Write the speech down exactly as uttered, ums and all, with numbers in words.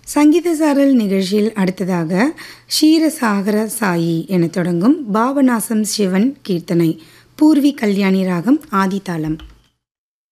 சங்கீத சாரல் நிகழ்ச்சியில் அடுத்ததாக ஷீரசாகர சாயி என தொடங்கும் பாபநாசம் சிவன் கீர்த்தனை பூர்வி கல்யாணி ராகம் ஆதிதாளம்.